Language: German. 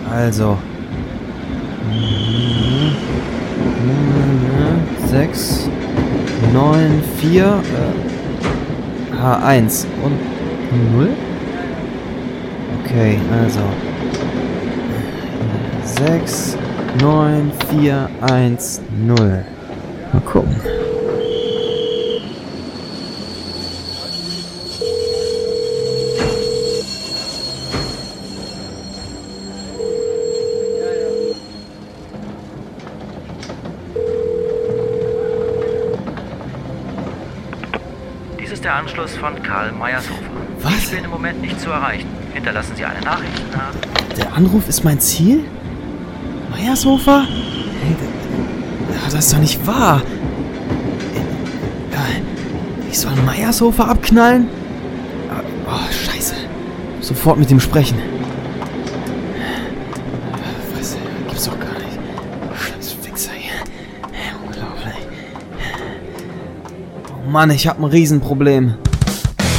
Also. 6, 9, 4, H1 und 0? Okay, also. 6, 9, 4, 1, 0. Mal gucken. Dies ist der Anschluss von Karl Meyershofer. Was? Ich bin im Moment nicht zu erreichen. Hinterlassen Sie eine Nachricht nach... Der Anruf ist mein Ziel? Meyershofer? Hey, das ist doch nicht wahr. Ich soll Meyershofer abknallen? Oh, scheiße. Sofort mit ihm sprechen. Was? Gibt's doch gar nicht. Scheiß Fixer hier. Unglaublich. Oh Mann, ich hab ein Riesenproblem.